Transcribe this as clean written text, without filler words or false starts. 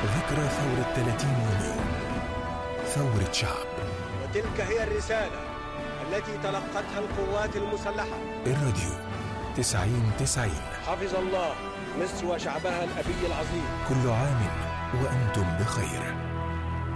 ذكرى ثورة 30 يونيو، ثورة شعب. وتلك هي الرسالة التي تلقتها القوات المسلحة. الراديو 90-90. حفظ الله مصر وشعبها الأبي العظيم. كل عام وأنتم بخير.